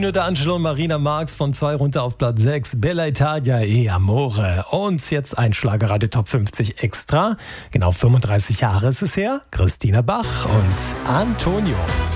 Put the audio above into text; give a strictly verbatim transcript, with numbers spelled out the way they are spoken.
Antonio D'Angelo und Marina Marx von zwei runter auf Platz sechs. Bella Italia e Amore. Und jetzt ein Schlagerradio Top fünfzig extra. Genau fünfunddreißig Jahre ist es her. Christina Bach und Antonio.